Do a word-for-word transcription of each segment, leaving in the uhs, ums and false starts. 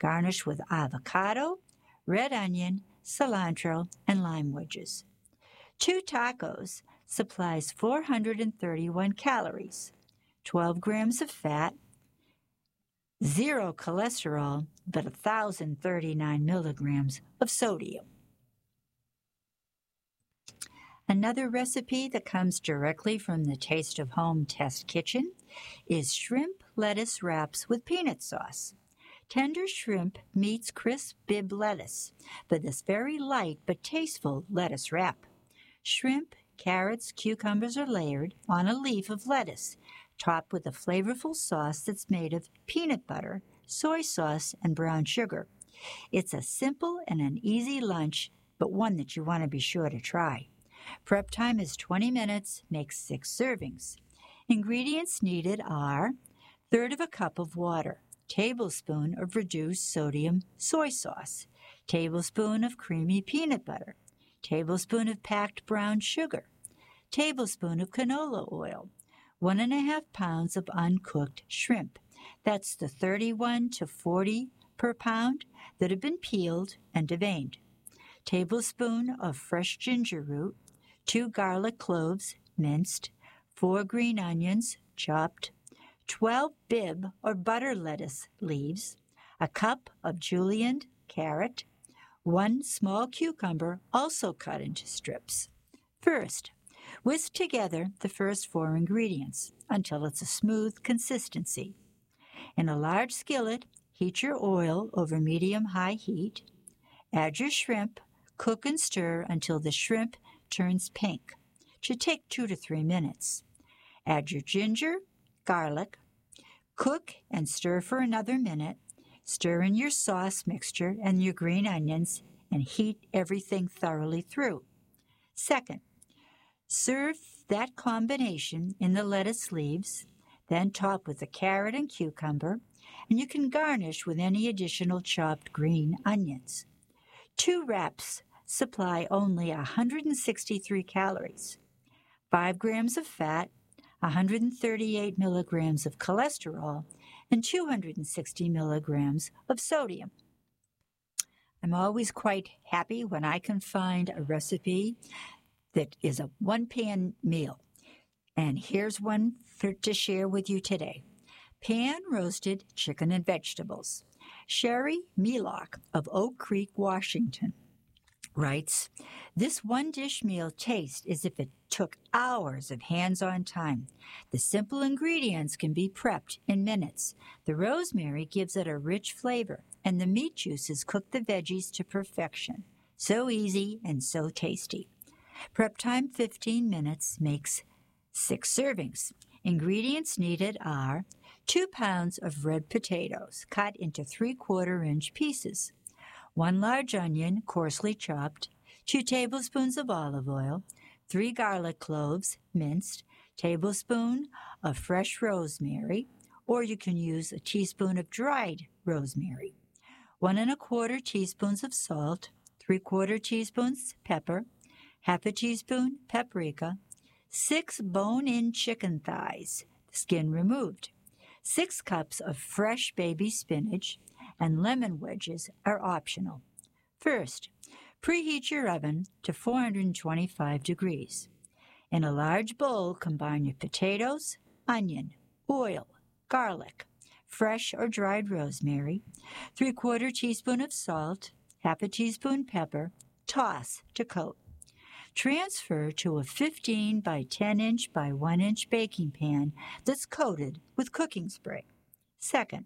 Garnish with avocado, red onion, cilantro, and lime wedges. Two tacos supplies four hundred thirty-one calories, twelve grams of fat, zero cholesterol, but one thousand thirty-nine milligrams of sodium. Another recipe that comes directly from the Taste of Home test kitchen is shrimp lettuce wraps with peanut sauce. Tender shrimp meets crisp Bibb lettuce, but this very light but tasteful lettuce wrap. Shrimp, carrots, cucumbers are layered on a leaf of lettuce, topped with a flavorful sauce that's made of peanut butter, soy sauce, and brown sugar. It's a simple and an easy lunch, but one that you want to be sure to try. Prep time is twenty minutes, makes six servings. Ingredients needed are third of a cup of water, tablespoon of reduced sodium soy sauce, tablespoon of creamy peanut butter, tablespoon of packed brown sugar, tablespoon of canola oil, one and a half pounds of uncooked shrimp. That's the thirty-one to forty per pound that have been peeled and deveined. Tablespoon of fresh ginger root, two garlic cloves minced, four green onions chopped, twelve Bibb or butter lettuce leaves, a cup of julienned carrot, one small cucumber also cut into strips. First, whisk together the first four ingredients until it's a smooth consistency. In a large skillet, heat your oil over medium-high heat. Add your shrimp, cook and stir until the shrimp turns pink. It should take two to three minutes. Add your ginger, garlic, cook and stir for another minute. Stir in your sauce mixture and your green onions and heat everything thoroughly through. Second, serve that combination in the lettuce leaves, then top with the carrot and cucumber, and you can garnish with any additional chopped green onions. Two wraps supply only one hundred sixty-three calories, five grams of fat, one hundred thirty-eight milligrams of cholesterol, and two hundred sixty milligrams of sodium. I'm always quite happy when I can find a recipe that is a one-pan meal. And here's one for, to share with you today. Pan-roasted chicken and vegetables. Sherry Melock of Oak Creek, Washington, writes, this one-dish meal tastes as if it took hours of hands-on time. The simple ingredients can be prepped in minutes. The rosemary gives it a rich flavor, and the meat juices cook the veggies to perfection. So easy and so tasty. Prep time fifteen minutes makes six servings. Ingredients needed are two pounds of red potatoes cut into three-quarter inch pieces, one large onion coarsely chopped, two tablespoons of olive oil, three garlic cloves minced, tablespoon of fresh rosemary, or you can use a teaspoon of dried rosemary, one and a quarter teaspoons of salt, three-quarter teaspoons pepper, half a teaspoon paprika, six bone-in chicken thighs, skin removed, six cups of fresh baby spinach, and lemon wedges are optional. First, preheat your oven to four hundred twenty-five degrees. In a large bowl, combine your potatoes, onion, oil, garlic, fresh or dried rosemary, three-quarter teaspoon of salt, half a teaspoon pepper, toss to coat. Transfer to a fifteen by ten inch by one inch baking pan that's coated with cooking spray. Second,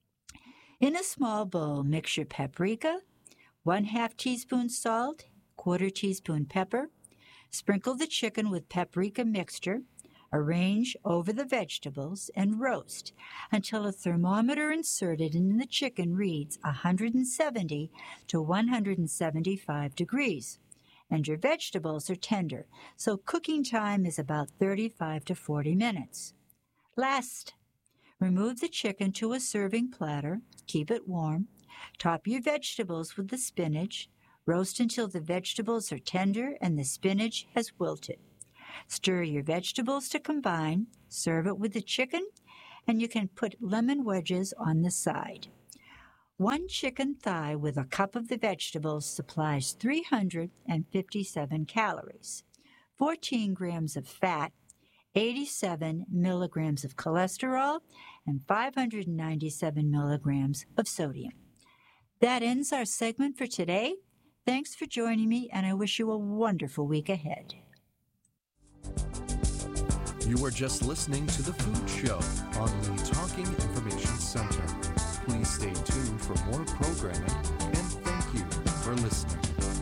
in a small bowl, mix your paprika, one half teaspoon salt, quarter teaspoon pepper. Sprinkle the chicken with paprika mixture, arrange over the vegetables, and roast until a thermometer inserted in the chicken reads one hundred seventy to one hundred seventy-five degrees. And your vegetables are tender, so cooking time is about thirty-five to forty minutes. Last, remove the chicken to a serving platter, keep it warm, top your vegetables with the spinach, roast until the vegetables are tender and the spinach has wilted. Stir your vegetables to combine, serve it with the chicken, and you can put lemon wedges on the side. One chicken thigh with a cup of the vegetables supplies three hundred fifty-seven calories, fourteen grams of fat, eighty-seven milligrams of cholesterol, and five hundred ninety-seven milligrams of sodium. That ends our segment for today. Thanks for joining me, and I wish you a wonderful week ahead. You were just listening to The Food Show on the Talking Information Center. Please stay tuned for more programming, and thank you for listening.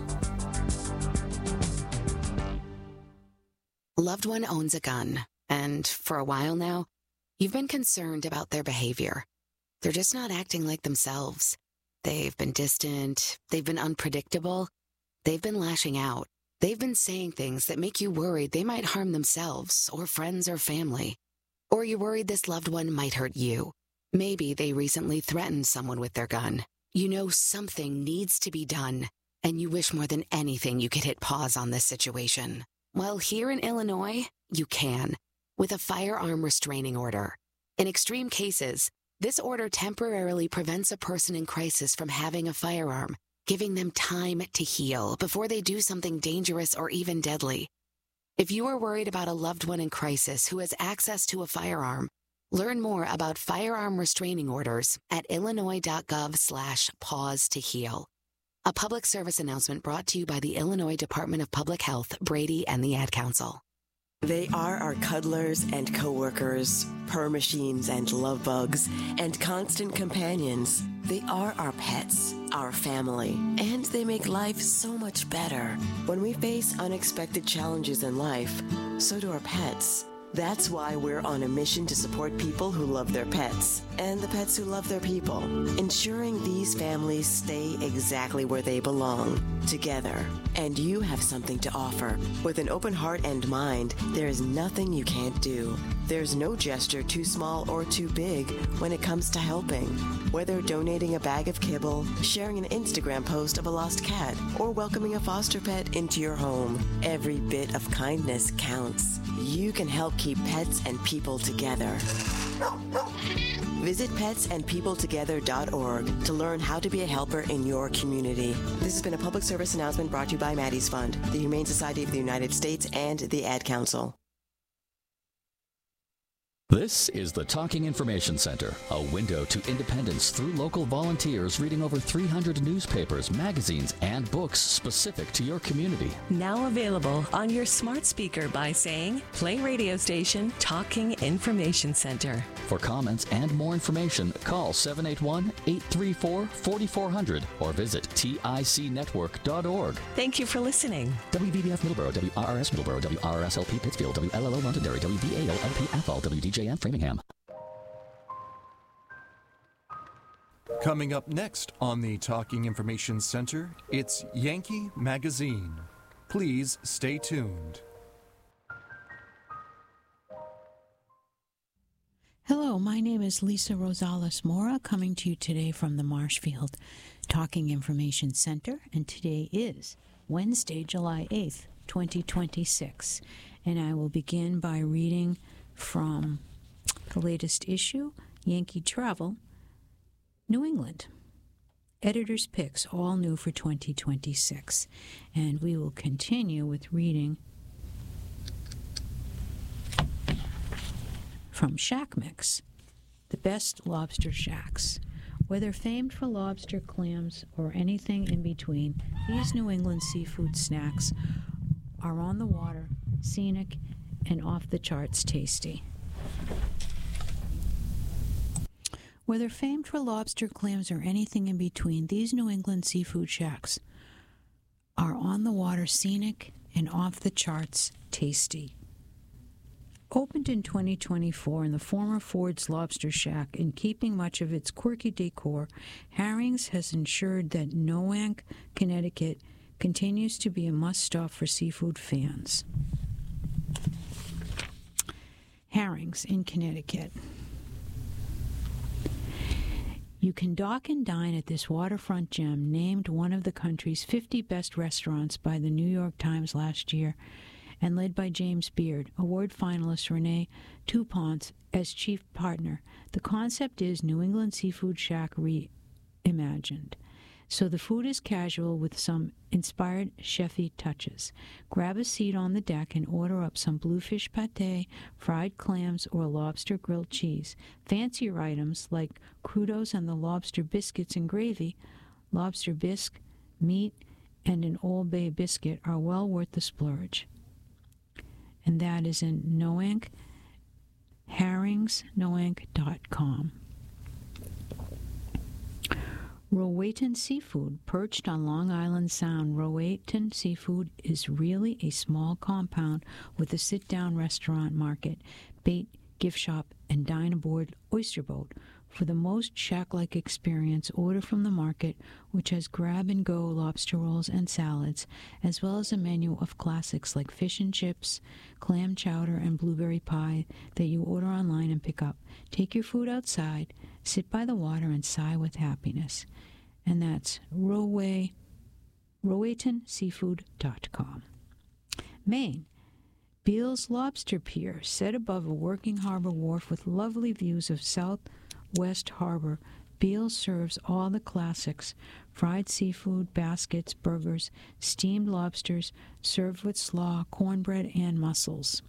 Loved one owns a gun, and for a while now, you've been concerned about their behavior. They're just not acting like themselves. They've been distant, they've been unpredictable, they've been lashing out. They've been saying things that make you worried they might harm themselves or friends or family. Or you're worried this loved one might hurt you. Maybe they recently threatened someone with their gun. You know something needs to be done, and you wish more than anything you could hit pause on this situation. Well, here in Illinois, you can, with a firearm restraining order. In extreme cases, this order temporarily prevents a person in crisis from having a firearm, giving them time to heal before they do something dangerous or even deadly. If you are worried about a loved one in crisis who has access to a firearm, learn more about firearm restraining orders at illinois.gov slash pause to heal. A public service announcement brought to you by the Illinois Department of Public Health, Brady, and the Ad Council. They are our cuddlers and coworkers, purr machines and love bugs, and constant companions. They are our pets, our family, and they make life so much better. When we face unexpected challenges in life, so do our pets. That's why we're on a mission to support people who love their pets and the pets who love their people, ensuring these families stay exactly where they belong, together. And you have something to offer. With an open heart and mind, there is nothing you can't do. There's no gesture too small or too big when it comes to helping. Whether donating a bag of kibble, sharing an Instagram post of a lost cat, or welcoming a foster pet into your home, every bit of kindness counts. You can help keep pets and people together. Visit pets and people together dot org to learn how to be a helper in your community. This has been a public service announcement brought to you by Maddie's Fund, the Humane Society of the United States, and the Ad Council. This is the Talking Information Center, a window to independence through local volunteers reading over three hundred newspapers, magazines, and books specific to your community. Now available on your smart speaker by saying, play radio station Talking Information Center. For comments and more information, call seven eight one, eight three four, four four zero zero or visit tic network dot org. Thank you for listening. W V B F Middleborough, W R R S Middleborough, W R R S L P Pittsfield, W L L O Londonderry, W V A O L P Athol, W D J and Framingham. Coming up next on the Talking Information Center, it's Yankee Magazine. Please stay tuned. Hello, my name is Lisa Rosales Mora, coming to you today from the Marshfield Talking Information Center, and today is Wednesday, July eighth, twenty twenty-six, and I will begin by reading from the latest issue, Yankee Travel, New England. Editor's Picks, all new for twenty twenty-six. And we will continue with reading from Shack Mix, the best lobster shacks. Whether famed for lobster, clams, or anything in between, these New England seafood snacks are on the water, scenic, and off the charts tasty. Whether famed for lobster, clams, or anything in between, these New England seafood shacks are on the water, scenic, and off the charts tasty. Opened in twenty twenty-four in the former Ford's Lobster Shack, in keeping much of its quirky decor, Harring's has ensured that Nowak, Connecticut, continues to be a must-stop for seafood fans. Harring's in Connecticut. You can dock and dine at this waterfront gem, named one of the country's fifty best restaurants by the New York Times last year, and led by James Beard, award finalist Renee Toupont as chief partner. The concept is New England Seafood Shack re- imagined. So the food is casual with some inspired chefy touches. Grab a seat on the deck and order up some bluefish pate, fried clams, or lobster grilled cheese. Fancier items like crudos and the lobster biscuits and gravy, lobster bisque, meat, and an Old Bay biscuit are well worth the splurge. And that is in Noank, herrings noank dot com. Rowayton Seafood, perched on Long Island Sound. Rowayton Seafood is really a small compound with a sit-down restaurant market, bait, gift shop, and dine-aboard oyster boat. For the most shack-like experience, order from the market, which has grab-and-go lobster rolls and salads, as well as a menu of classics like fish and chips, clam chowder, and blueberry pie that you order online and pick up. Take your food outside, sit by the water, and sigh with happiness. And that's Roway, rowayton seafood dot com. Maine. Beale's Lobster Pier, set above a working harbor wharf with lovely views of Southwest Harbor. Beale serves all the classics: fried seafood, baskets, burgers, steamed lobsters, served with slaw, cornbread, and mussels.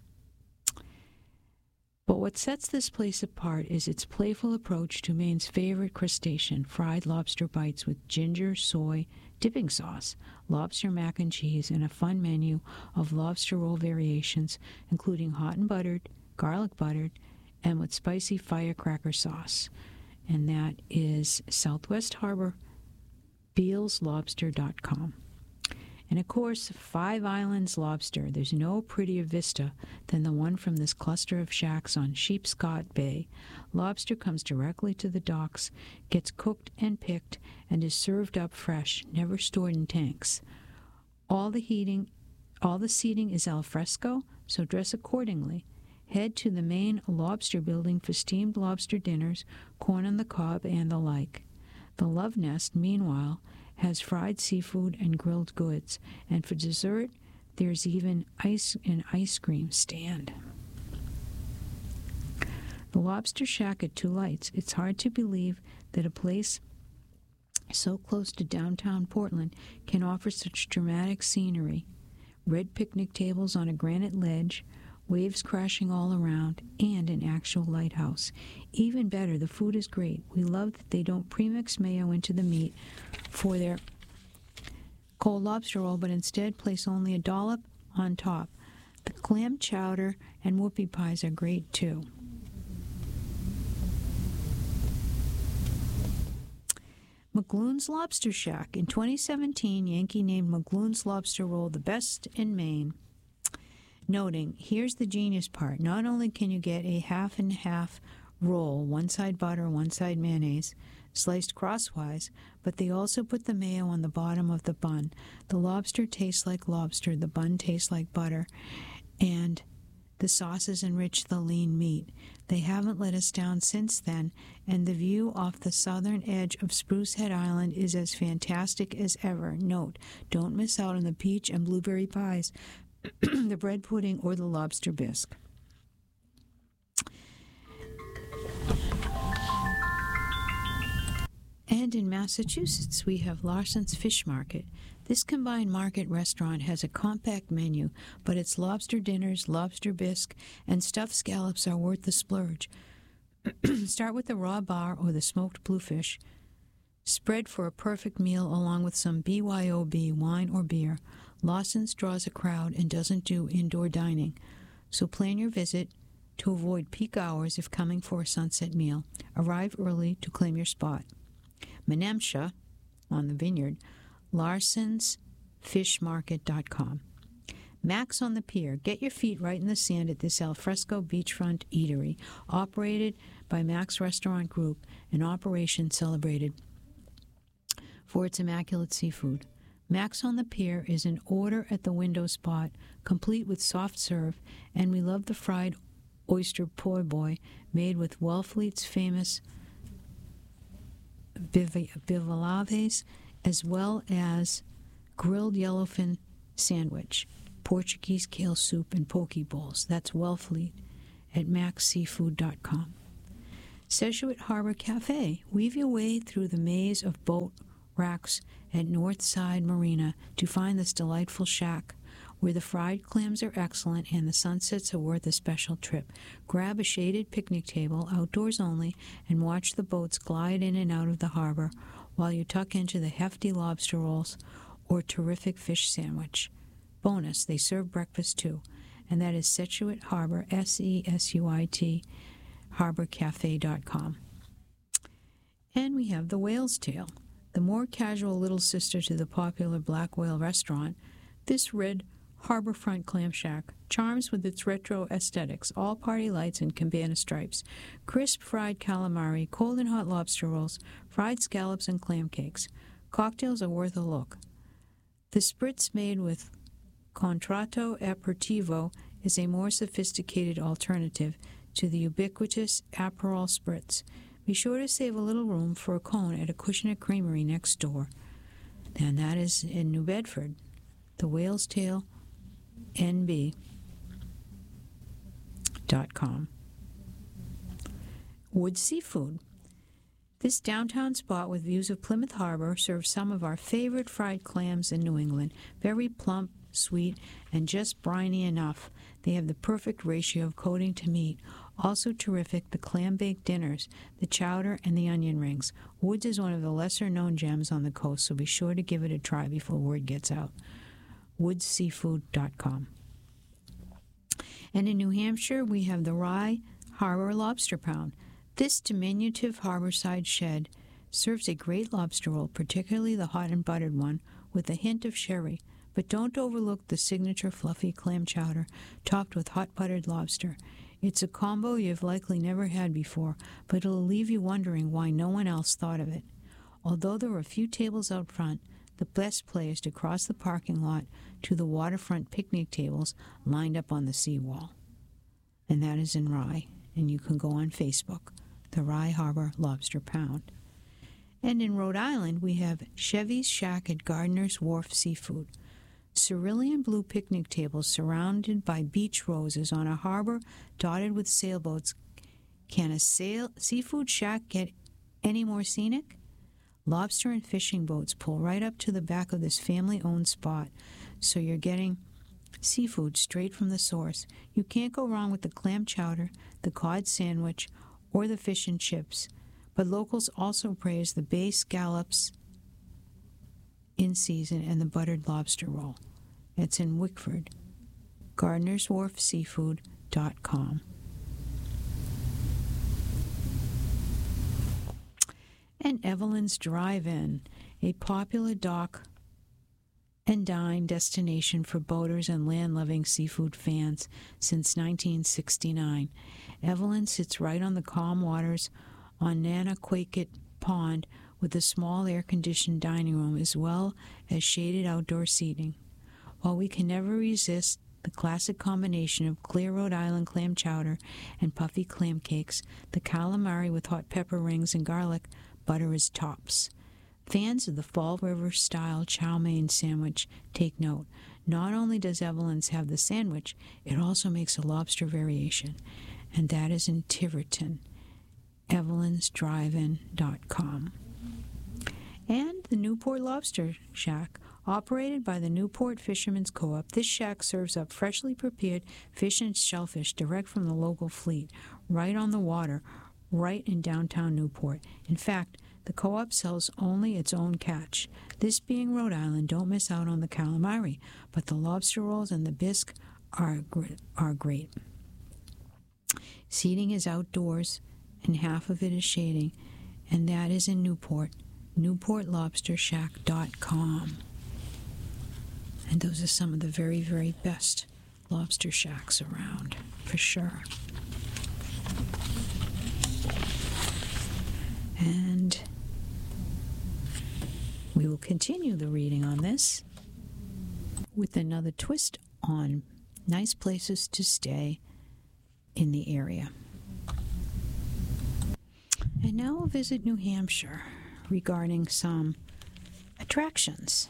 But what sets this place apart is its playful approach to Maine's favorite crustacean, fried lobster bites with ginger, soy, dipping sauce, lobster mac and cheese, and a fun menu of lobster roll variations, including hot and buttered, garlic buttered, and with spicy firecracker sauce. And that is Southwest Harbor, beals lobster dot com. And of course, Five Islands Lobster. There's no prettier vista than the one from this cluster of shacks on Sheepscot Bay. Lobster comes directly to the docks, gets cooked and picked, and is served up fresh, never stored in tanks. All the heating, all the seating is al fresco, so dress accordingly. Head to the main lobster building for steamed lobster dinners, corn on the cob, and the like. The Love Nest, meanwhile, has fried seafood and grilled goods, and for dessert, there's even ice and ice cream stand. The Lobster Shack at Two Lights. It's hard to believe that a place so close to downtown Portland can offer such dramatic scenery. Red picnic tables on a granite ledge, waves crashing all around, and an actual lighthouse. Even better, the food is great. We love that they don't premix mayo into the meat for their cold lobster roll, but instead place only a dollop on top. The clam chowder and whoopie pies are great too. McGloon's Lobster Shack. In twenty seventeen, Yankee named McGloon's Lobster Roll the best in Maine, noting, here's the genius part, not only can you get a half and half roll, one side butter, one side mayonnaise, sliced crosswise, but they also put the mayo on the bottom of the bun. The lobster tastes like lobster, the bun tastes like butter, and the sauces enrich the lean meat. They haven't let us down since then, and the view off the southern edge of Spruce Head Island is as fantastic as ever. Note, don't miss out on the peach and blueberry pies, the bread pudding, or the lobster bisque. And in Massachusetts, we have Larson's Fish Market. This combined market restaurant has a compact menu, but its lobster dinners, lobster bisque, and stuffed scallops are worth the splurge. Start with the raw bar or the smoked bluefish. Spread for a perfect meal along with some B Y O B, wine or beer. Lawson's draws a crowd and doesn't do indoor dining, so plan your visit to avoid peak hours if coming for a sunset meal. Arrive early to claim your spot. Menemsha, on the Vineyard, larsons fish market dot com. Max on the Pier. Get your feet right in the sand at this alfresco beachfront eatery, operated by Max Restaurant Group, an operation celebrated for its immaculate seafood. Max on the Pier is an order at the window spot, complete with soft serve, and we love the fried oyster po' boy made with Wellfleet's famous bivalves, as well as grilled yellowfin sandwich, Portuguese kale soup, and poke bowls. That's Wellfleet at max seafood dot com. Sedgwick Harbor Cafe. Weave your way through the maze of boat racks at Northside Marina to find this delightful shack, where the fried clams are excellent and the sunsets are worth a special trip. Grab a shaded picnic table, outdoors only, and watch the boats glide in and out of the harbor while you tuck into the hefty lobster rolls or terrific fish sandwich. Bonus, they serve breakfast too, and that is Sedgwick Harbor, S E S U I T, harbor cafe dot com. And we have the Whale's Tail, the more casual little sister to the popular Black Whale restaurant. This red harborfront clam shack charms with its retro aesthetics, all party lights and cabana stripes, crisp fried calamari, cold and hot lobster rolls, fried scallops and clam cakes. Cocktails are worth a look. The spritz made with Contratto Aperitivo is a more sophisticated alternative to the ubiquitous Aperol spritz. Be sure to save a little room for a cone at a Acushnet Creamery next door. And that is in New Bedford. The Whale's Tail N B dot com. Wood Seafood. This downtown spot with views of Plymouth Harbor serves some of our favorite fried clams in New England. Very plump, sweet, and just briny enough. They have the perfect ratio of coating to meat. Also terrific, the clam-baked dinners, the chowder, and the onion rings. Woods is one of the lesser-known gems on the coast, so be sure to give it a try before word gets out. woods seafood dot com. And in New Hampshire, we have the Rye Harbor Lobster Pound. This diminutive harborside shed serves a great lobster roll, particularly the hot and buttered one, with a hint of sherry. But don't overlook the signature fluffy clam chowder topped with hot buttered lobster. It's a combo you've likely never had before, but it'll leave you wondering why no one else thought of it. Although there are a few tables out front, the best play is to cross the parking lot to the waterfront picnic tables lined up on the seawall. And that is in Rye, and you can go on Facebook, the Rye Harbor Lobster Pound. And in Rhode Island, we have Chevy's Shack at Gardener's Wharf Seafood. Cerulean blue picnic tables surrounded by beach roses on a harbor dotted with sailboats. Can a sail- seafood shack get any more scenic? Lobster and fishing boats pull right up to the back of this family-owned spot, so you're getting seafood straight from the source. You can't go wrong with the clam chowder, the cod sandwich, or the fish and chips. But locals also praise the bay scallops in season and the buttered lobster roll. It's in Wickford. Gardeners Wharf Seafood dot com. And Evelyn's Drive-In, a popular dock and dine destination for boaters and land-loving seafood fans since nineteen sixty-nine. Evelyn sits right on the calm waters on Nanaquaket Pond with a small air-conditioned dining room as well as shaded outdoor seating. While we can never resist the classic combination of clear Rhode Island clam chowder and puffy clam cakes, the calamari with hot pepper rings and garlic butter is tops. Fans of the Fall River-style chow mein sandwich take note. Not only does Evelyn's have the sandwich, it also makes a lobster variation, and that is in Tiverton. Evelyns Drive In dot com. And the Newport Lobster Shack, operated by the Newport Fishermen's Co-op. This shack serves up freshly prepared fish and shellfish direct from the local fleet, right on the water, right in downtown Newport. In fact, the co-op sells only its own catch. This being Rhode Island, don't miss out on the calamari, but the lobster rolls and the bisque are, are great. Seating is outdoors, and half of it is shading, and that is in Newport, newport lobster shack dot com. And those are some of the very, very best lobster shacks around, for sure. And we will continue the reading on this with another twist on nice places to stay in the area. And now we'll visit New Hampshire regarding some attractions.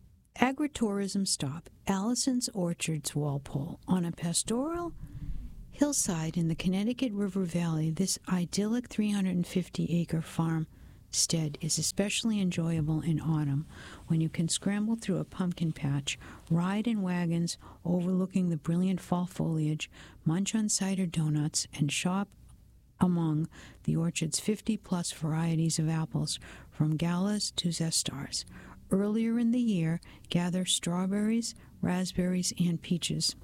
Agritourism stop, Allison's Orchards, Walpole, on a pastoral Hillside in the Connecticut River Valley, this idyllic three hundred fifty acre farmstead is especially enjoyable in autumn when you can scramble through a pumpkin patch, ride in wagons overlooking the brilliant fall foliage, munch on cider donuts, and shop among the orchard's fifty-plus varieties of apples, from galas to zestars. Earlier in the year, gather strawberries, raspberries, and peaches,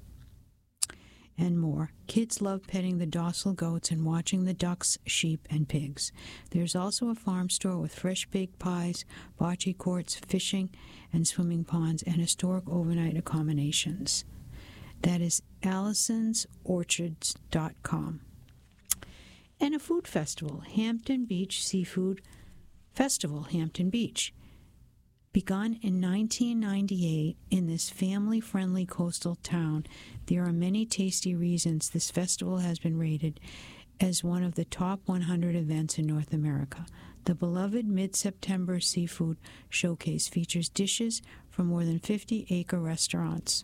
and more. Kids love petting the docile goats and watching the ducks, sheep, and pigs. There's also a farm store with fresh baked pies, bocce courts, fishing and swimming ponds, and historic overnight accommodations. That is allisons orchards dot com. And a food festival, Hampton Beach Seafood Festival, Hampton Beach. Begun in nineteen ninety-eight in this family-friendly coastal town, there are many tasty reasons this festival has been rated as one of the top one hundred events in North America. The beloved mid-September seafood showcase features dishes from more than fifty acre restaurants.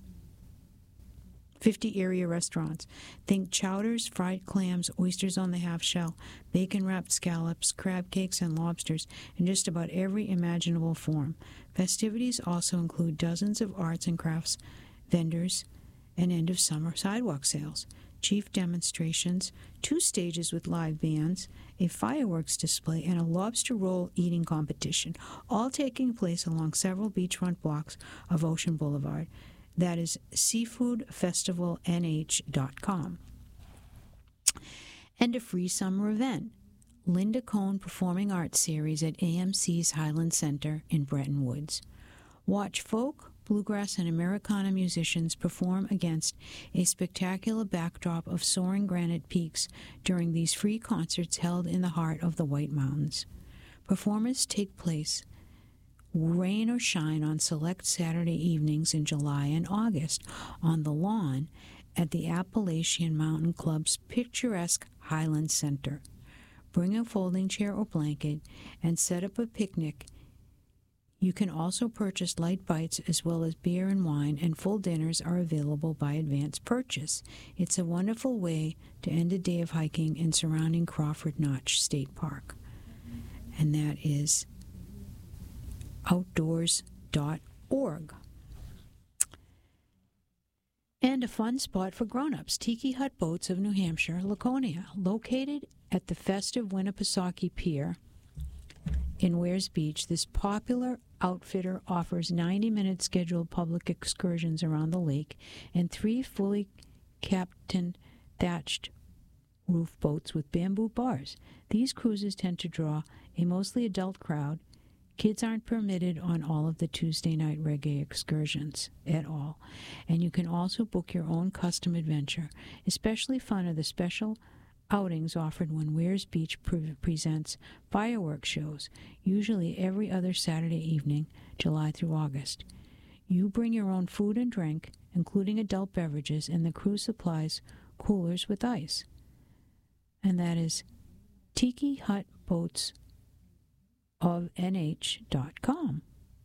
fifty area restaurants. Think chowders, fried clams, oysters on the half shell, bacon-wrapped scallops, crab cakes, and lobsters in just about every imaginable form. Festivities also include dozens of arts and crafts vendors and end-of-summer sidewalk sales, chief demonstrations, two stages with live bands, a fireworks display, and a lobster roll eating competition, all taking place along several beachfront blocks of Ocean Boulevard. That is seafood festival n h dot com. And a free summer event, Linda Cohn Performing Arts Series at A M C's Highland Center in Bretton Woods. Watch folk, bluegrass, and Americana musicians perform against a spectacular backdrop of soaring granite peaks during these free concerts held in the heart of the White Mountains. Performances take place rain or shine on select Saturday evenings in July and August on the lawn at the Appalachian Mountain Club's picturesque Highland Center. Bring a folding chair or blanket and set up a picnic. You can also purchase light bites as well as beer and wine, and full dinners are available by advance purchase. It's a wonderful way to end a day of hiking in surrounding Crawford Notch State Park. And that is outdoors dot org. And a fun spot for grown-ups, Tiki Hut Boats of New Hampshire, Laconia, located at the festive Winnipesaukee Pier in Wears Beach. This popular outfitter offers ninety-minute scheduled public excursions around the lake and three fully captained thatched roof boats with bamboo bars. These cruises tend to draw a mostly adult crowd. Kids aren't permitted on all of the Tuesday night reggae excursions at all. And you can also book your own custom adventure. Especially fun are the special outings offered when Wears Beach pre- presents fireworks shows, usually every other Saturday evening, July through August. You bring your own food and drink, including adult beverages, and the crew supplies coolers with ice. And that is Tiki Hut Boats of N H dot com.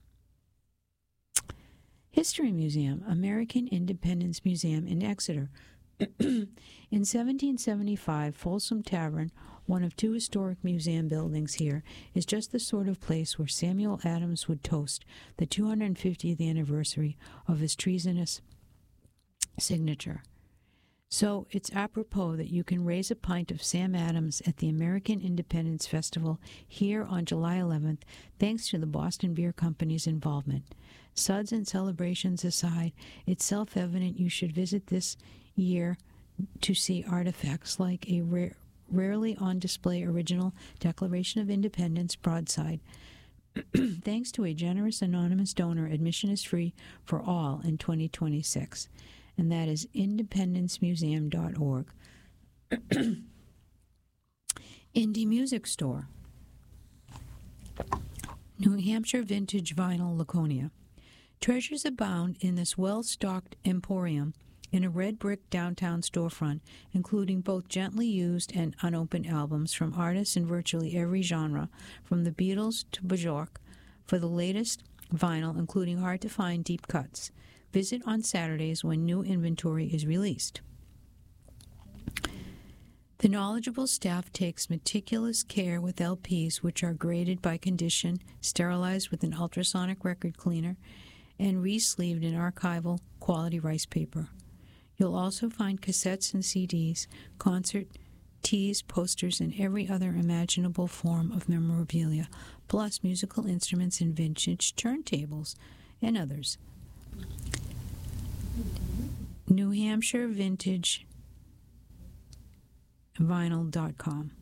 History Museum, American Independence Museum in Exeter. In seventeen seventy-five, Folsom Tavern, one of two historic museum buildings here, is just the sort of place where Samuel Adams would toast the two hundred fiftieth anniversary of his treasonous signature. So it's apropos that you can raise a pint of Sam Adams at the American Independence Festival here on July eleventh, thanks to the Boston Beer Company's involvement. Suds and celebrations aside, it's self-evident you should visit this year to see artifacts like a rare, rarely on display original Declaration of Independence broadside. Thanks to a generous anonymous donor, admission is free for all in twenty twenty-six. And that is independence museum dot org. Indie Music Store, New Hampshire Vintage Vinyl, Laconia. Treasures abound in this well-stocked emporium in a red brick downtown storefront, including both gently used and unopened albums from artists in virtually every genre, from the Beatles to Bjork, for the latest vinyl, including hard-to-find deep cuts. Visit on Saturdays when new inventory is released. The knowledgeable staff takes meticulous care with L Ps, which are graded by condition, sterilized with an ultrasonic record cleaner, and re-sleeved in archival quality rice paper. You'll also find cassettes and C Ds, concert tees, posters, and every other imaginable form of memorabilia, plus musical instruments and vintage turntables, and others. New Hampshire Vintage Vinyl dot com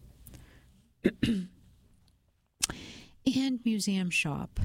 and Museum Shop.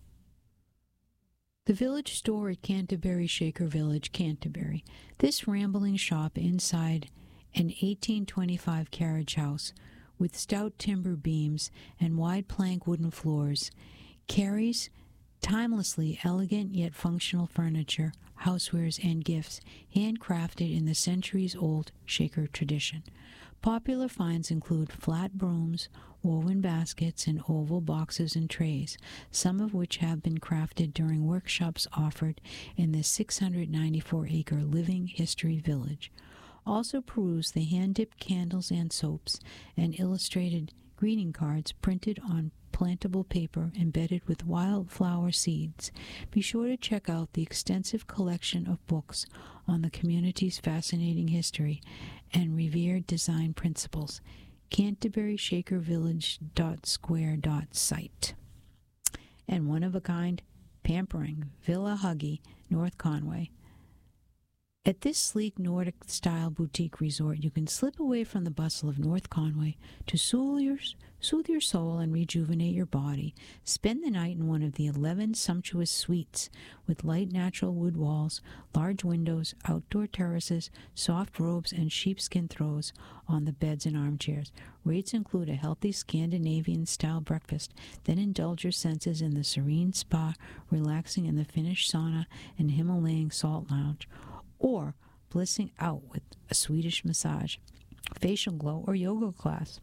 The Village Store at Canterbury Shaker Village, Canterbury. This rambling shop inside an eighteen twenty-five carriage house with stout timber beams and wide plank wooden floors carries timelessly elegant yet functional furniture, housewares, and gifts handcrafted in the centuries-old Shaker tradition. Popular finds include flat brooms, woven baskets, and oval boxes and trays, some of which have been crafted during workshops offered in the six hundred ninety-four acre Living History Village. Also peruse the hand-dipped candles and soaps and illustrated greeting cards printed on plantable paper embedded with wildflower seeds. Be sure to check out the extensive collection of books on the community's fascinating history and revered design principles. Canterbury Shaker Village dot square dot site. And one-of-a-kind pampering Villa Huggy, North Conway. At this sleek Nordic-style boutique resort, you can slip away from the bustle of North Conway to soothe your, soothe your soul and rejuvenate your body. Spend the night in one of the eleven sumptuous suites with light natural wood walls, large windows, outdoor terraces, soft robes, and sheepskin throws on the beds and armchairs. Rates include a healthy Scandinavian-style breakfast, then indulge your senses in the serene spa, relaxing in the Finnish sauna and Himalayan salt lounge, or blissing out with a Swedish massage, facial glow, or yoga class.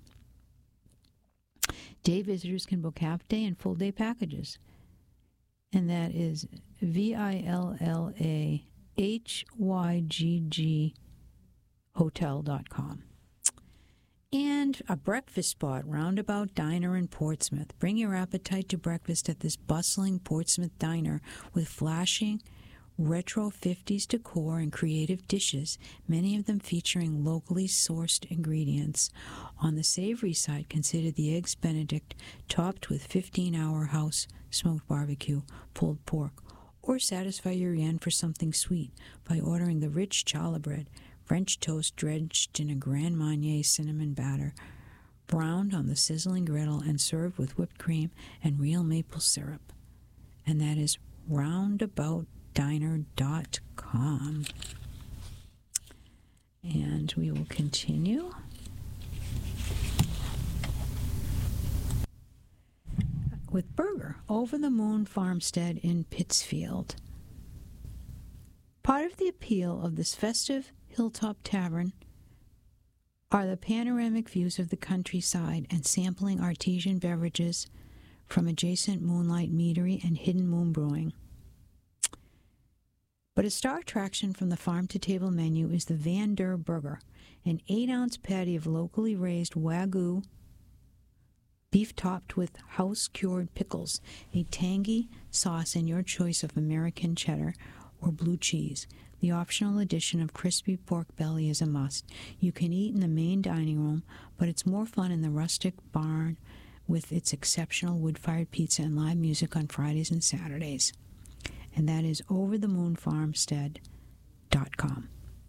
Day visitors can book half-day and full-day packages, and that is V I L L A H Y G G hotel dot com. And a breakfast spot, Roundabout Diner in Portsmouth. Bring your appetite to breakfast at this bustling Portsmouth diner with flashing retro fifties decor and creative dishes, many of them featuring locally sourced ingredients. On the savory side, consider the Eggs Benedict, topped with fifteen-hour house smoked barbecue, pulled pork. Or satisfy your yen for something sweet by ordering the rich challah bread, French toast drenched in a Grand Marnier cinnamon batter, browned on the sizzling griddle and served with whipped cream and real maple syrup. And that is Roundabout Diner dot com. And we will continue. With Burger, Over the Moon Farmstead in Pittsfield. Part of the appeal of this festive hilltop tavern are the panoramic views of the countryside and sampling artesian beverages from adjacent Moonlight Meadery and Hidden Moon Brewing. But a star attraction from the farm-to-table menu is the Van Der Burger, an eight-ounce patty of locally raised Wagyu beef topped with house-cured pickles, a tangy sauce, and your choice of American cheddar or blue cheese. The optional addition of crispy pork belly is a must. You can eat in the main dining room, but it's more fun in the rustic barn with its exceptional wood-fired pizza and live music on Fridays and Saturdays. And that is over the moon farmstead dot com.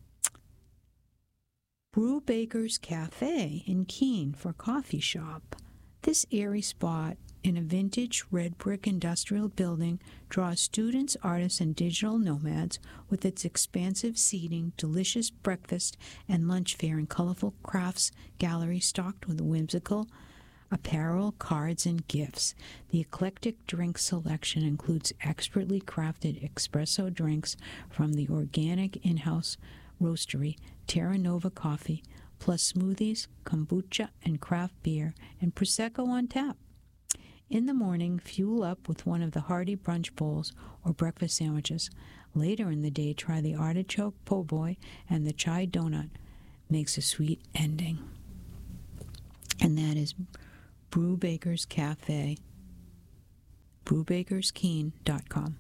Brew Baker's Cafe in Keene for coffee shop. This airy spot in a vintage red brick industrial building draws students, artists, and digital nomads with its expansive seating, delicious breakfast and lunch fare, and colorful crafts gallery stocked with whimsical apparel, cards, and gifts. The eclectic drink selection includes expertly crafted espresso drinks from the organic in-house roastery Terra Nova Coffee, plus smoothies, kombucha, and craft beer, and Prosecco on tap. In the morning, fuel up with one of the hearty brunch bowls or breakfast sandwiches. Later in the day, try the artichoke po' boy, and the chai donut makes a sweet ending. and that is Brewbaker's Cafe, brew bakers keen dot com.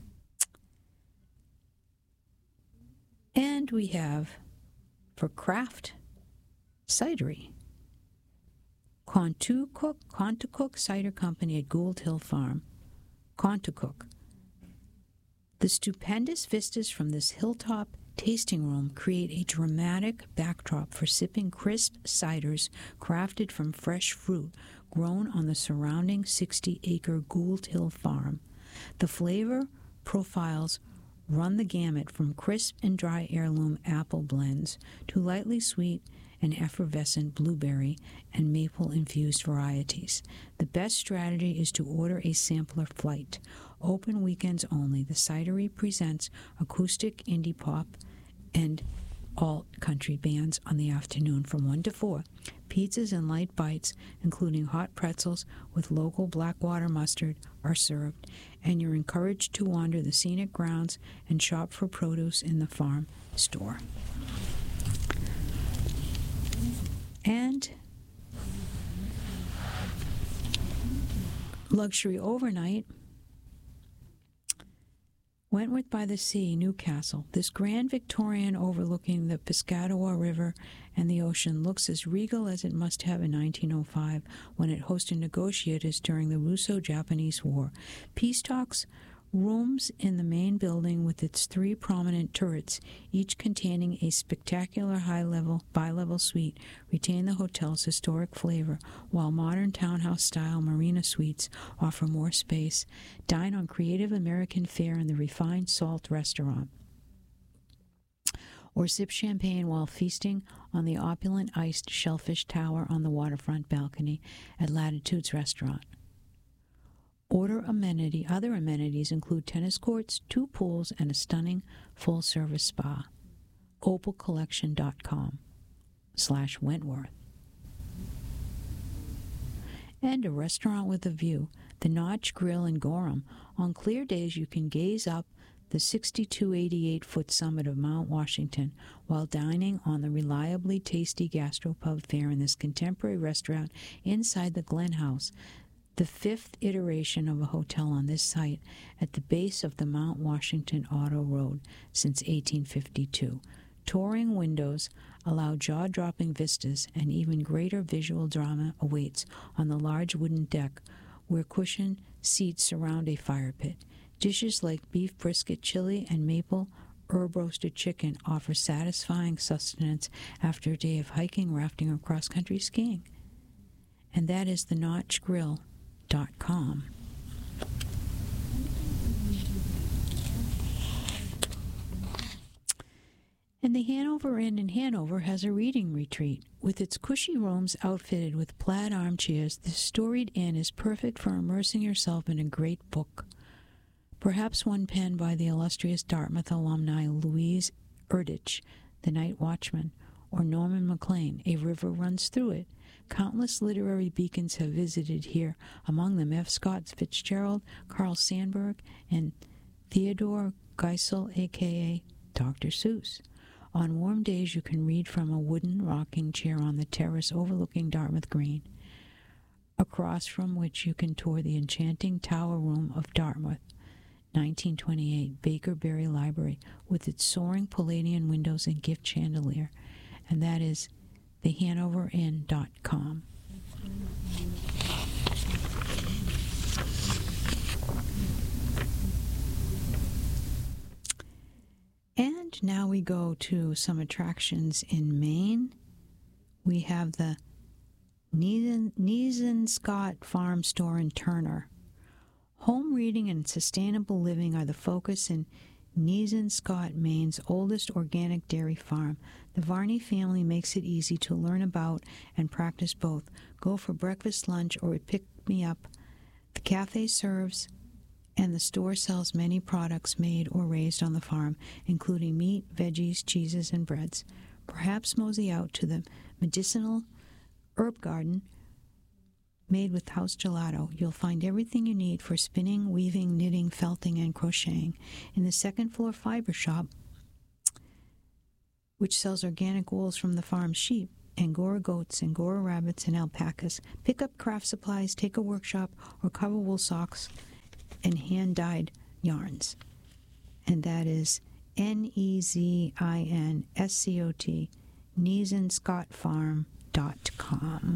And we have, for craft cidery, Contoocook, Contoocook Cider Company at Gould Hill Farm. Contoocook. The stupendous vistas from this hilltop tasting room create a dramatic backdrop for sipping crisp ciders crafted from fresh fruit grown on the surrounding sixty-acre Gould Hill Farm. The flavor profiles run the gamut from crisp and dry heirloom apple blends to lightly sweet and effervescent blueberry and maple-infused varieties. The best strategy is to order a sampler flight. Open weekends only. The cidery presents acoustic indie pop and alt country bands on the afternoon from one to four. Pizzas and light bites, including hot pretzels with local Blackwater mustard, are served, and you're encouraged to wander the scenic grounds and shop for produce in the farm store. And luxury overnight, Wentworth by the Sea, Newcastle. This grand Victorian overlooking the Piscataqua River and the ocean looks as regal as it must have in nineteen oh five when it hosted negotiators during the Russo-Japanese War. Peace talks rooms in the main building with its three prominent turrets, each containing a spectacular high-level, bi-level suite, retain the hotel's historic flavor, while modern townhouse-style marina suites offer more space. Dine on creative American fare in the refined salt restaurant, or sip champagne while feasting on the opulent iced shellfish tower on the waterfront balcony at Latitude's restaurant. Order amenity. Other amenities include tennis courts, two pools, and a stunning full-service spa. opal collection dot com slash Wentworth. And a restaurant with a view, the Notch Grill in Gorham. On clear days, you can gaze up the sixty-two eighty-eight foot summit of Mount Washington while dining on the reliably tasty gastropub fare in this contemporary restaurant inside the Glen House, the fifth iteration of a hotel on this site at the base of the Mount Washington Auto Road since eighteen fifty-two. Touring windows allow jaw-dropping vistas, and even greater visual drama awaits on the large wooden deck where cushioned seats surround a fire pit. Dishes like beef brisket chili and maple herb-roasted chicken offer satisfying sustenance after a day of hiking, rafting, or cross-country skiing. And that is the Notch Grill dot com. And the Hanover Inn in Hanover has a reading retreat. With its cushy rooms outfitted with plaid armchairs, this storied inn is perfect for immersing yourself in a great book. Perhaps one penned by the illustrious Dartmouth alumni Louise Erdrich, The Night Watchman, or Norman MacLean, A River Runs Through It. Countless literary beacons have visited here, among them F. Scott Fitzgerald, Carl Sandburg, and Theodore Geisel, a k a. Doctor Seuss. On warm days, you can read from a wooden rocking chair on the terrace overlooking Dartmouth Green, across from which you can tour the enchanting Tower Room of Dartmouth, nineteen twenty-eight Baker Berry Library, with its soaring Palladian windows and gift chandelier, and that is the Hanover Inn dot com. And now we go to some attractions in Maine. We have the Neeson Scott Farm Store in Turner. Home reading and sustainable living are the focus in Neeson Scott, Maine's oldest organic dairy farm. The Varney family makes it easy to learn about and practice both. Go for breakfast, lunch, or pick-me-up. The cafe serves, and the store sells many products made or raised on the farm, including meat, veggies, cheeses, and breads. Perhaps mosey out to the medicinal herb garden made with house gelato. You'll find everything you need for spinning, weaving, knitting, felting, and crocheting. In the second floor fiber shop, which sells organic wools from the farm's sheep, Angora goats, Angora rabbits, and alpacas. Pick up craft supplies, take a workshop, or cover wool socks and hand-dyed yarns. And that is N E Z I N S C O T, Neeson Scott Farm dot com.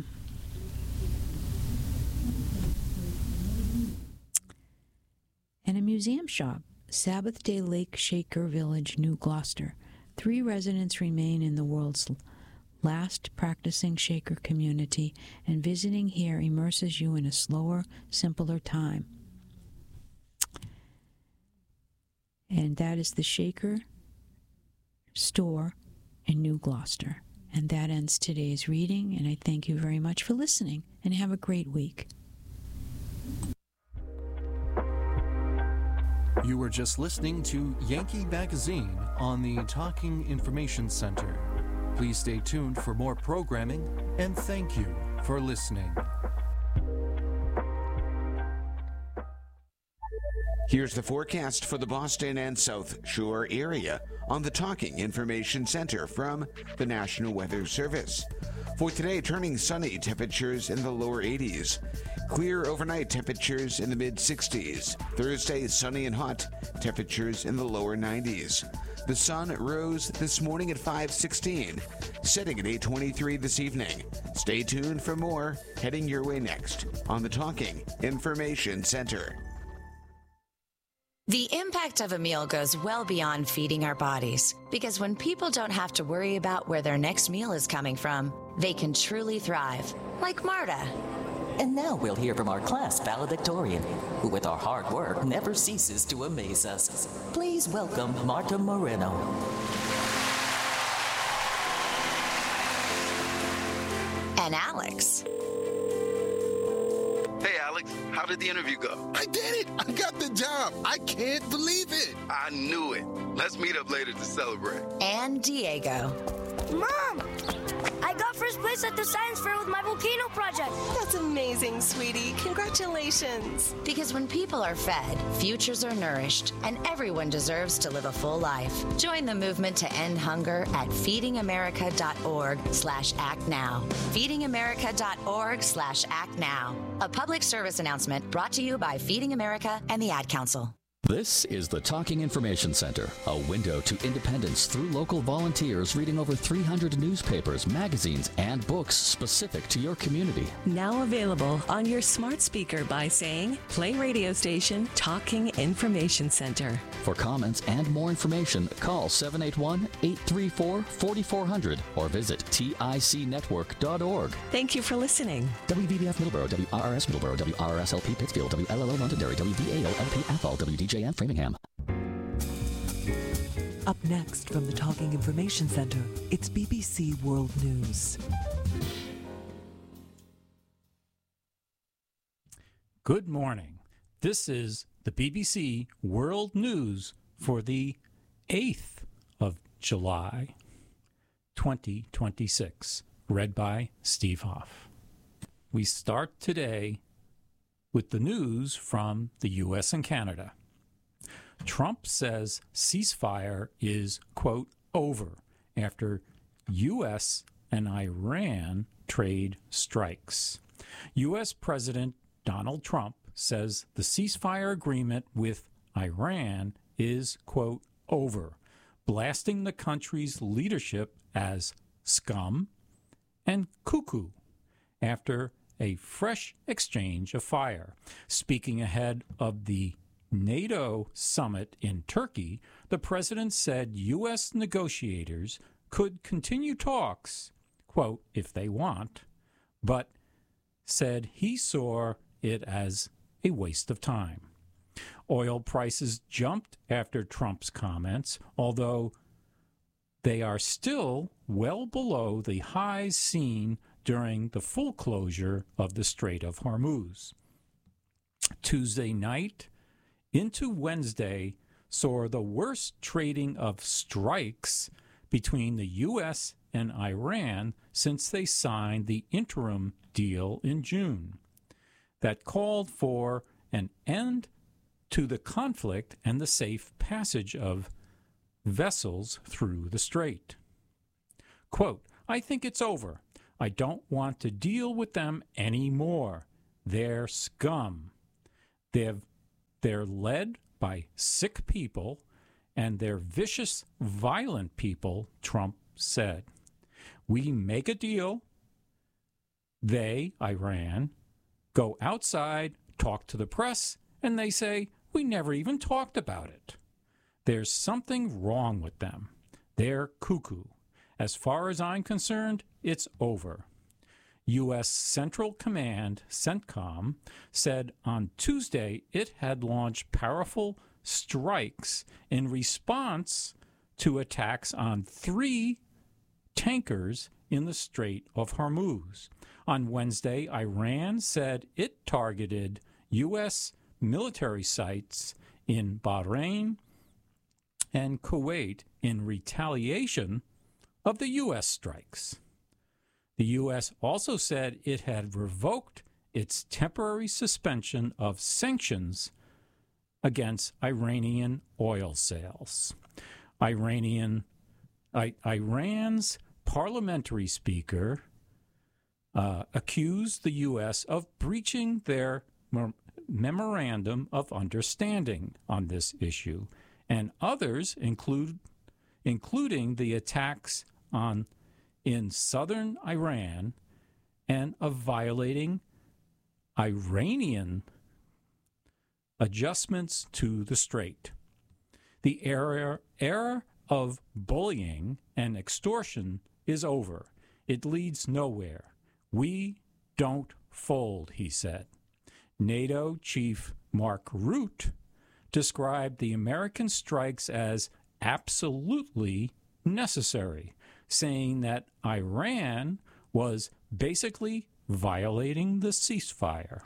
And a museum shop, Sabbath Day Lake Shaker Village, New Gloucester. Three residents remain in the world's last practicing Shaker community, and visiting here immerses you in a slower, simpler time. And that is the Shaker store in New Gloucester. And that ends today's reading, and I thank you very much for listening, and have a great week. You were just listening to Yankee Magazine on the Talking Information Center. Please stay tuned for more programming, and thank you for listening. Here's the forecast for the Boston and South Shore area on the Talking Information Center from the National Weather Service. For today, turning sunny, temperatures in the lower eighties. Clear overnight, temperatures in the mid-sixties. Thursday, sunny and hot, temperatures in the lower nineties. The sun rose this morning at five sixteen, setting at eight twenty-three this evening. Stay tuned for more heading your way next on the Talking Information Center. The impact of a meal goes well beyond feeding our bodies, because when people don't have to worry about where their next meal is coming from, they can truly thrive, like Marta. And now we'll hear from our class valedictorian, who with our hard work never ceases to amaze us. Please welcome Marta Moreno. And Alex. Hey, Alex, how did the interview go? I did it! I got the job! I can't believe it! I knew it. Let's meet up later to celebrate. And Diego. Mom! I got first place at the science fair with my volcano project. That's amazing, sweetie. Congratulations. Because when people are fed, futures are nourished, and everyone deserves to live a full life. Join the movement to end hunger at feedingamerica.org slash act now. feedingamerica.org slash act now. A public service announcement brought to you by Feeding America and the Ad Council. This is the Talking Information Center, a window to independence through local volunteers reading over three hundred newspapers, magazines, and books specific to your community. Now available on your smart speaker by saying, play radio station Talking Information Center. For comments and more information, call seven eight one, eight three four, four four zero zero or visit tic network dot org. Thank you for listening. W V B F Middleborough, W R R S Middleborough, W R R S L P Pittsfield, W L L O Londonderry, W V A O L P Athol, W D J M Framingham. Up next from the Talking Information Center, it's B B C World News. Good morning. This is the B B C World News for the eighth of July, twenty twenty-six, read by Steve Hoff. We start today with the news from the U S and Canada. Trump says ceasefire is, quote, over after U S and Iran trade strikes. U S President Donald Trump says the ceasefire agreement with Iran is, quote, over, blasting the country's leadership as scum and cuckoo after a fresh exchange of fire. Speaking ahead of the NATO summit in Turkey, the president said U S negotiators could continue talks, quote, if they want, but said he saw it as a waste of time. Oil prices jumped after Trump's comments, although they are still well below the highs seen during the full closure of the Strait of Hormuz. Tuesday night into Wednesday saw the worst trading of strikes between the U S and Iran since they signed the interim deal in June that called for an end to the conflict and the safe passage of vessels through the strait. Quote, I think it's over. I don't want to deal with them anymore. They're scum. They've, they're led by sick people, and they're vicious, violent people, Trump said. We make a deal. They, Iran, go outside, talk to the press, and they say, we never even talked about it. There's something wrong with them. They're cuckoo. As far as I'm concerned, it's over. U S Central Command, CENTCOM, said on Tuesday it had launched powerful strikes in response to attacks on three tankers in the Strait of Hormuz. On Wednesday, Iran said it targeted U S military sites in Bahrain and Kuwait in retaliation of the U S strikes. The U S also said it had revoked its temporary suspension of sanctions against Iranian oil sales. Iranian, I, Iran's parliamentary speaker uh, accused the U S of breaching their mem- memorandum of understanding on this issue, and others include, including the attacks on in southern Iran and of violating Iranian adjustments to the strait. The era, era of bullying and extortion is over. It leads nowhere. We don't fold, he said. NATO Chief Mark Rutte described the American strikes as absolutely necessary, saying that Iran was basically violating the ceasefire.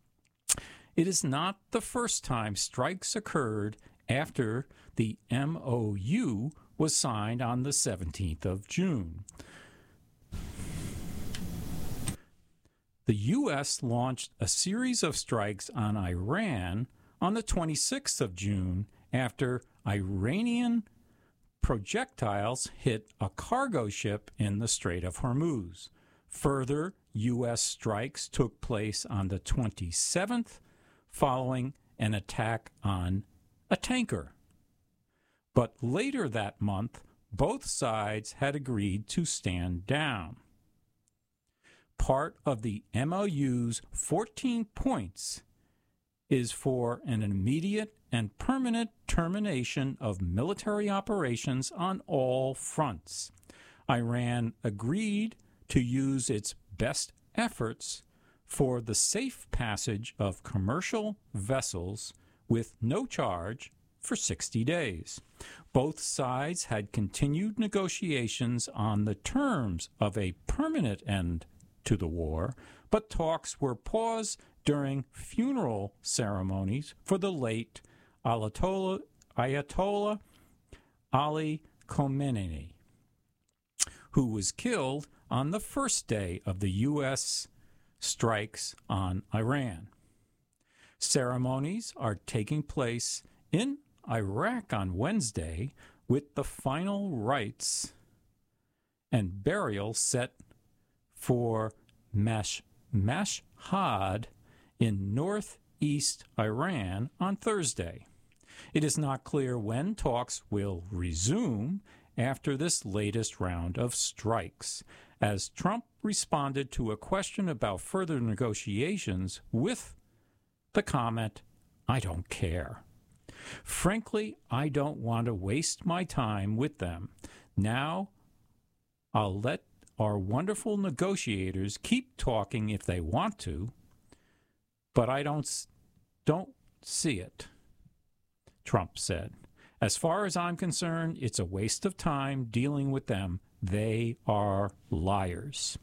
It is not the first time strikes occurred after the M O U was signed on the seventeenth of June. The U S launched a series of strikes on Iran on the twenty-sixth of June after Iranian projectiles hit a cargo ship in the Strait of Hormuz. Further U S strikes took place on the twenty-seventh, following an attack on a tanker. But later that month, both sides had agreed to stand down. Part of the M O U's fourteen points is for an immediate and permanent termination of military operations on all fronts. Iran agreed to use its best efforts for the safe passage of commercial vessels with no charge for sixty days. Both sides had continued negotiations on the terms of a permanent end to the war, but talks were paused during funeral ceremonies for the late Ayatollah, Ayatollah Ali Khamenei, who was killed on the first day of the U S strikes on Iran. Ceremonies are taking place in Iraq on Wednesday, with the final rites and burial set for Mash, Mashhad in northeast Iran on Thursday. It is not clear when talks will resume after this latest round of strikes, as Trump responded to a question about further negotiations with the comment, "I don't care. Frankly, I don't want to waste my time with them. Now, I'll let our wonderful negotiators keep talking if they want to, but I don't, don't see it," Trump said. "As far as I'm concerned, it's a waste of time dealing with them. They are liars."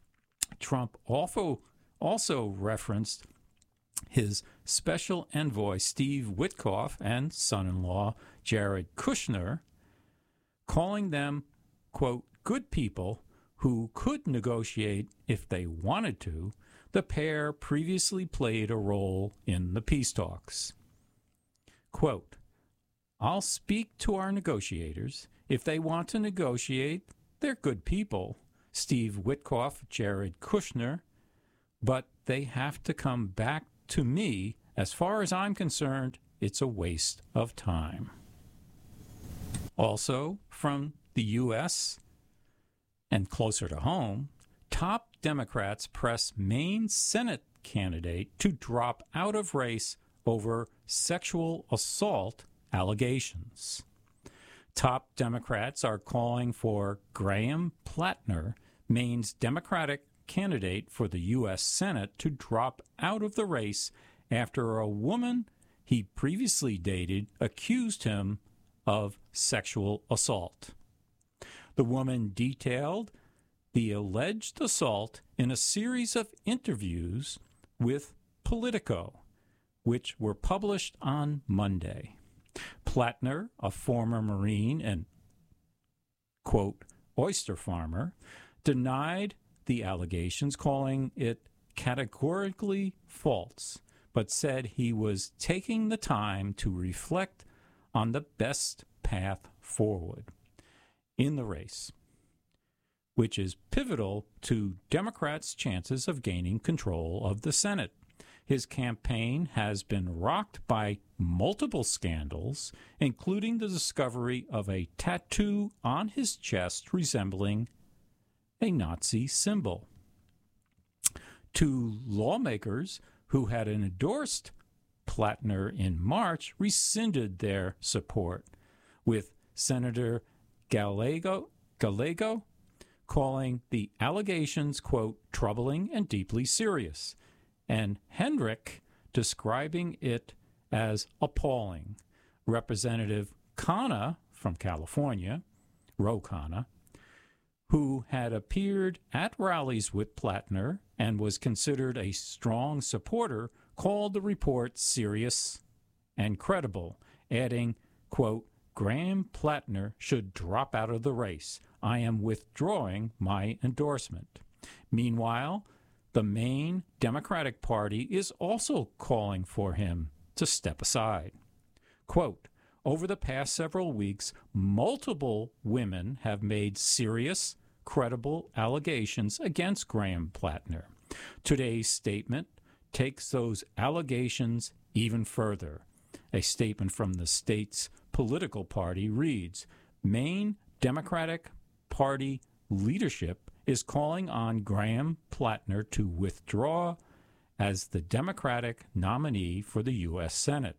Trump also, also referenced his special envoy, Steve Witkoff, and son-in-law, Jared Kushner, calling them, quote, good people who could negotiate if they wanted to. The pair previously played a role in the peace talks. Quote, "I'll speak to our negotiators. If they want to negotiate, they're good people," Steve Witkoff, Jared Kushner, but they have to come back to me. As far as I'm concerned, it's a waste of time. Also, from the U S and closer to home, top Democrats press Maine Senate candidate to drop out of race over sexual assault allegations. Top Democrats are calling for Graham Plattner, Maine's Democratic candidate for the U S Senate, to drop out of the race after a woman he previously dated accused him of sexual assault. The woman detailed the alleged assault in a series of interviews with Politico, which were published on Monday. Plattner, a former Marine and, quote, oyster farmer, denied the allegations, calling it categorically false, but said he was taking the time to reflect on the best path forward in the race, which is pivotal to Democrats' chances of gaining control of the Senate. His campaign has been rocked by multiple scandals, including the discovery of a tattoo on his chest resembling a Nazi symbol. Two lawmakers who had endorsed Plattner in March rescinded their support, with Senator Gallego, Gallego calling the allegations, quote, troubling and deeply serious, and Hendrick describing it as appalling. Representative Khanna from California, Ro Khanna, who had appeared at rallies with Plattner and was considered a strong supporter, called the report serious and credible, adding, quote, Graham Plattner should drop out of the race. I am withdrawing my endorsement. Meanwhile, the Maine Democratic Party is also calling for him to step aside. Quote, over the past several weeks, multiple women have made serious, credible allegations against Graham Plattner. Today's statement takes those allegations even further. A statement from the state's political party reads, Maine Democratic Party leadership is calling on Graham Plattner to withdraw as the Democratic nominee for the U S Senate.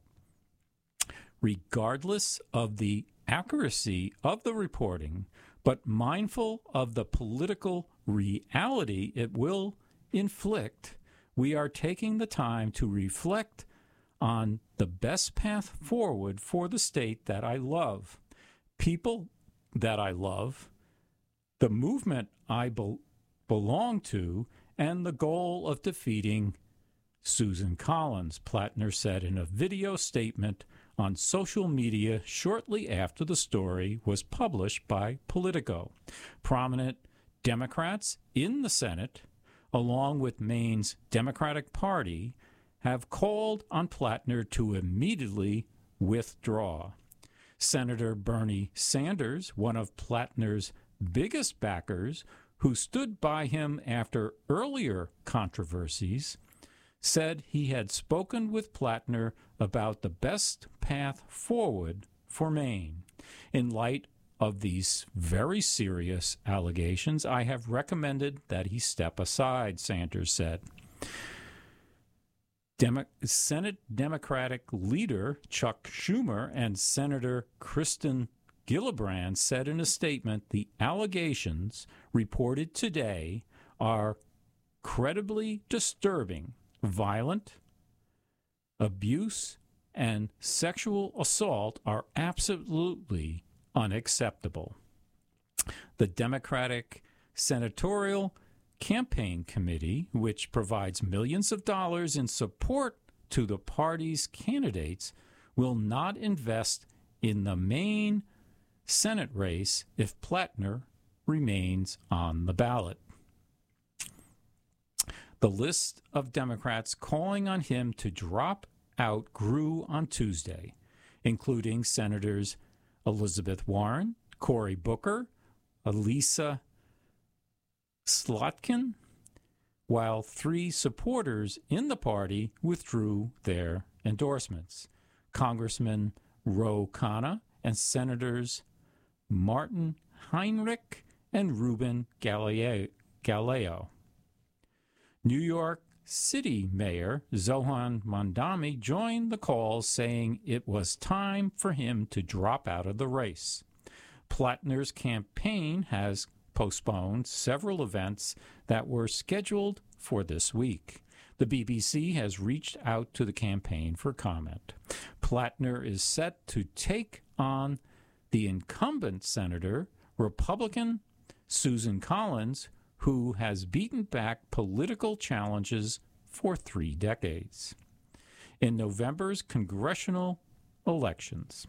Regardless of the accuracy of the reporting, but mindful of the political reality it will inflict, we are taking the time to reflect on the best path forward for the state that I love, people that I love, the movement I be- belong to, and the goal of defeating Susan Collins, Plattner said in a video statement on social media shortly after the story was published by Politico. Prominent Democrats in the Senate, along with Maine's Democratic Party, have called on Plattner to immediately withdraw. Senator Bernie Sanders, one of Plattner's biggest backers, who stood by him after earlier controversies, said he had spoken with Plattner about the best path forward for Maine. In light of these very serious allegations, I have recommended that he step aside, Sanders said. Demo- Senate Democratic leader Chuck Schumer and Senator Kristen Gillibrand said in a statement the allegations reported today are credibly disturbing, violent, abuse, and sexual assault are absolutely unacceptable. The Democratic Senatorial Campaign Committee, which provides millions of dollars in support to the party's candidates, will not invest in the Maine Senate race if Plattner remains on the ballot. The list of Democrats calling on him to drop out grew on Tuesday, including Senators Elizabeth Warren, Cory Booker, Elisa Slotkin, while three supporters in the party withdrew their endorsements. Congressman Ro Khanna and Senators Martin Heinrich and Ruben Galeo. New York City Mayor Zohran Mamdani joined the call, saying it was time for him to drop out of the race. Plattner's campaign has postponed several events that were scheduled for this week. The B B C has reached out to the campaign for comment. Plattner is set to take on the incumbent senator, Republican Susan Collins, who has beaten back political challenges for three decades. In November's congressional elections,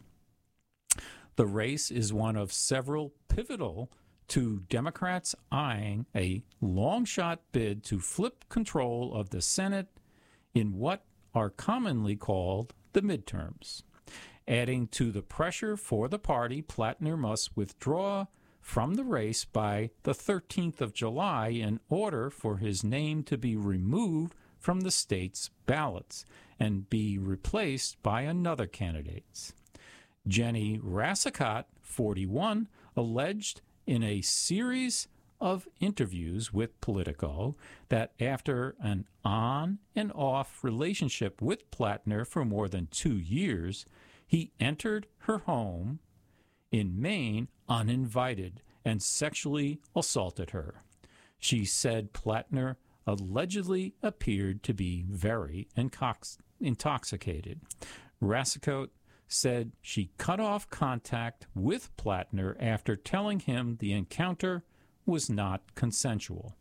the race is one of several pivotal to Democrats eyeing a long-shot bid to flip control of the Senate in what are commonly called the midterms. Adding to the pressure for the party, Plattner must withdraw from the race by the thirteenth of July in order for his name to be removed from the state's ballots and be replaced by another candidate's. Jenny Rassicot, forty-one, alleged in a series of interviews with Politico that after an on and off relationship with Plattner for more than two years, he entered her home in Maine uninvited and sexually assaulted her. She said Plattner allegedly appeared to be very intox- intoxicated. Rassicot said she cut off contact with Plattner after telling him the encounter was not consensual.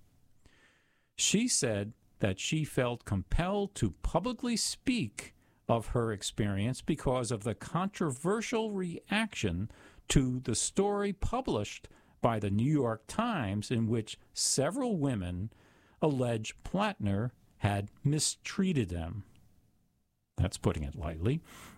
She said that she felt compelled to publicly speak of her experience because of the controversial reaction to the story published by the New York Times in which several women allege Plattner had mistreated them. That's putting it lightly.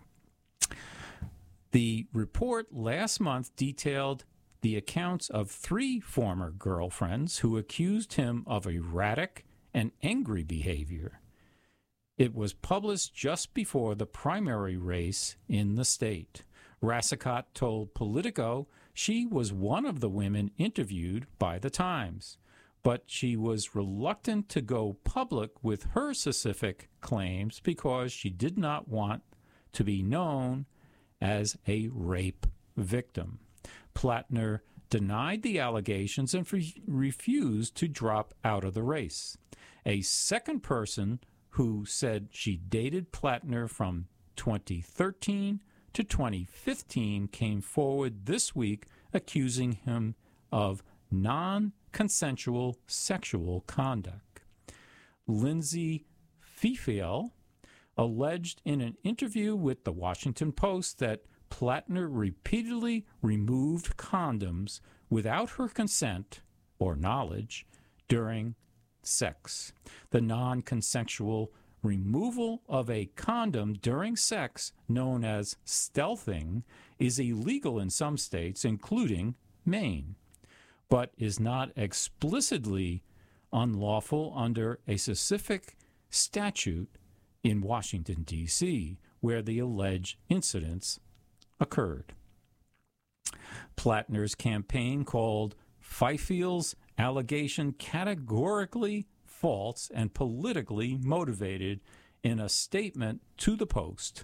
The report last month detailed the accounts of three former girlfriends who accused him of erratic and angry behavior. It was published just before the primary race in the state. Rassicot told Politico she was one of the women interviewed by the Times, but she was reluctant to go public with her specific claims because she did not want to be known as a rape victim. Plattner denied the allegations and re- refused to drop out of the race. A second person who said she dated Plattner from twenty thirteen to twenty fifteen came forward this week accusing him of non-consensual sexual conduct. Lindsay Fifiel alleged in an interview with the Washington Post that Plattner repeatedly removed condoms without her consent or knowledge during sex. The non-consensual removal of a condom during sex, known as stealthing, is illegal in some states, including Maine, but is not explicitly unlawful under a specific statute in Washington, D C, where the alleged incidents occurred. Plattner's campaign called Fifiel's allegation categorically false and politically motivated in a statement to the Post.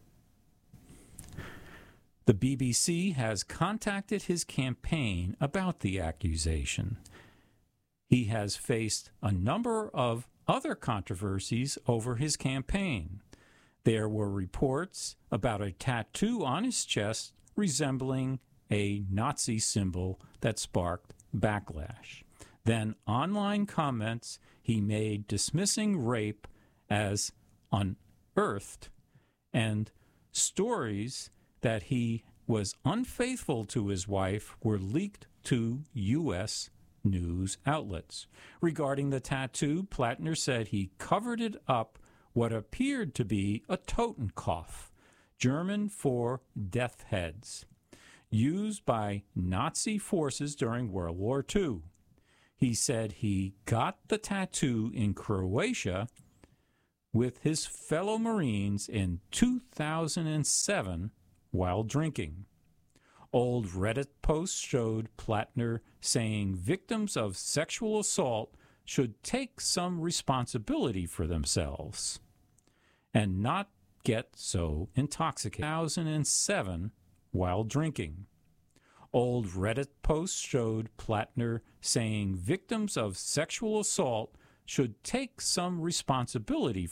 The B B C has contacted his campaign about the accusation. He has faced a number of other controversies over his campaign. There were reports about a tattoo on his chest resembling a Nazi symbol that sparked backlash. Then online comments he made dismissing rape as unearthed, and stories that he was unfaithful to his wife were leaked to U S news outlets. Regarding the tattoo, Plattner said he covered it up what appeared to be a Totenkopf, German for death heads, used by Nazi forces during World War Two. He said he got the tattoo in Croatia with his fellow Marines in two thousand seven while drinking. Old Reddit posts showed Plattner saying victims of sexual assault should take some responsibility for themselves and not get so intoxicated. two thousand seven while drinking. Old Reddit posts showed Plattner saying victims of sexual assault should take some responsibility